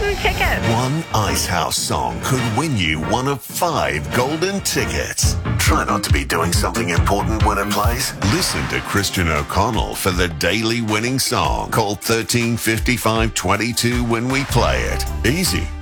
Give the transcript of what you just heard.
golden tickets. One Icehouse song could win you one of 5 golden tickets. Try not to be doing something important when it plays. Listen to Christian O'Connell for the daily winning song. Call 135522 when we play it. Easy.